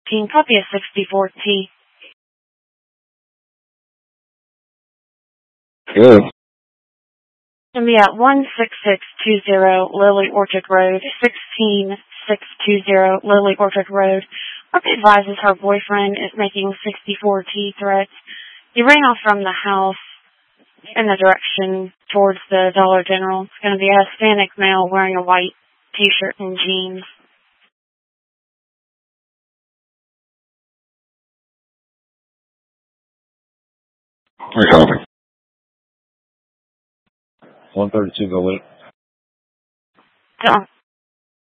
copy of 64T. Good. Gonna be at 16620 Lily Orchard Road, 16620 Lily Orchard Road. Brooke advises her boyfriend is making 64T threats. He ran off from the house in the direction towards the Dollar General. It's going to be a Hispanic male wearing a white t-shirt and jeans. We're copy. 132, go with it.